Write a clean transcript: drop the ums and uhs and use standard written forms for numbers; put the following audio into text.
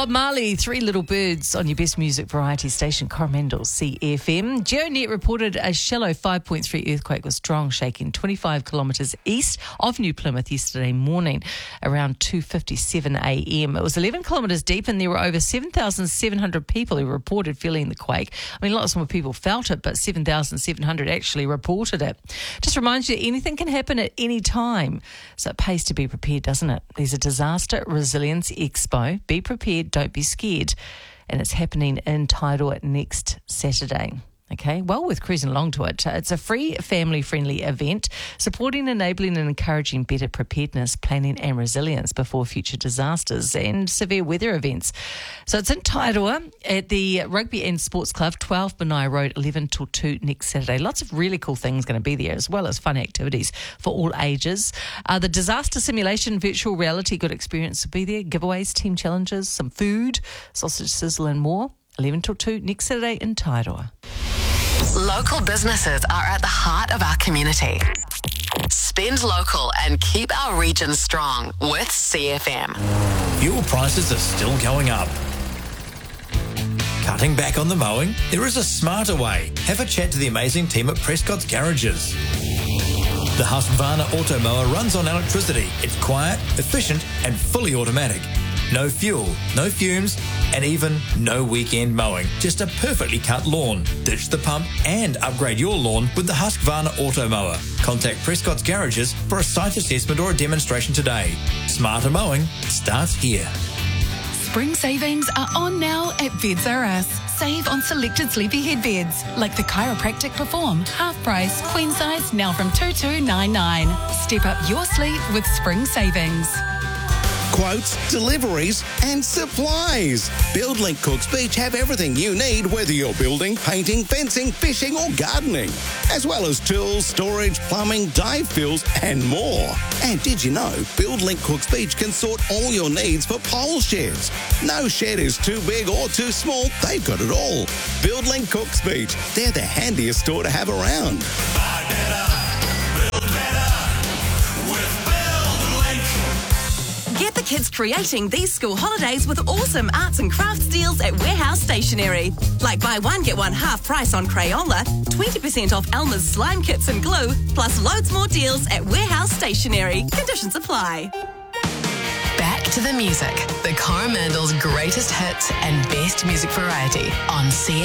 Bob Marley, Three Little Birds on your best music variety station, Coromandel CFM. GeoNet reported a shallow 5.3 earthquake with strong shaking 25 kilometres east of New Plymouth yesterday morning around 2:57 a.m. It was 11 kilometres deep and there were over 7,700 people who reported feeling the quake. I mean, lots more people felt it, but 7,700 actually reported it. Just reminds you that anything can happen at any time, so it pays to be prepared, doesn't it? There's a Disaster Resilience Expo. Be prepared, don't be scared. And it's happening in Tidal next Saturday. Okay, well, worth cruising along to it. It's a free, family-friendly event supporting, enabling and encouraging better preparedness, planning and resilience before future disasters and severe weather events. So it's in Tairua at the Rugby and Sports Club, 12 Benai Road, 11 till 2 next Saturday. Lots of really cool things going to be there, as well as fun activities for all ages. The disaster simulation virtual reality good experience will be there, giveaways, team challenges, some food, sausage sizzle and more. 11 till 2 next Saturday in Tairua. Local businesses are at the heart of our community. Spend local and keep our region strong with CFM. Fuel prices are still going up. Cutting back on the mowing? There is a smarter way. Have a chat to the amazing team at Prescott's Garages. The Husqvarna Auto Mower runs on electricity. It's quiet, efficient and fully automatic. No fuel, no fumes, and even no weekend mowing. Just a perfectly cut lawn. Ditch the pump and upgrade your lawn with the Husqvarna Auto Mower. Contact Prescott's Garages for a site assessment or a demonstration today. Smarter mowing starts here. Spring savings are on now at Beds R Us. Save on selected sleepyhead beds like the Chiropractic Perform, half price, queen size, now from $2,299. Step up your sleep with spring savings. Quotes, deliveries and supplies. BuildLink Cooks Beach have everything you need, whether you're building, painting, fencing, fishing or gardening, as well as tools, storage, plumbing, dive fills and more. And did you know BuildLink Cooks Beach can sort all your needs for pole sheds? No shed is too big or too small, they've got it all. BuildLink Cooks Beach, they're the handiest store to have around. Buy better, build better with BuildLink. Get the kids creating these school holidays with awesome arts and crafts deals at Warehouse Stationery. Like buy one, get one half price on Crayola, 20% off Elmer's slime kits and glue, plus loads more deals at Warehouse Stationery. Conditions apply. Back to the music. The Coromandel's greatest hits and best music variety on CFM.